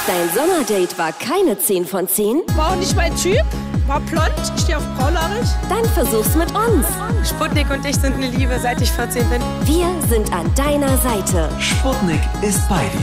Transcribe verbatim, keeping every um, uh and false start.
Dein Sommerdate war keine zehn von zehn? War auch nicht mein Typ. War blond, ich stehe auf braunhaarig. Dann versuch's mit uns. Sputnik und ich sind eine Liebe, seit ich vierzehn bin. Wir sind an deiner Seite. Sputnik ist bei dir.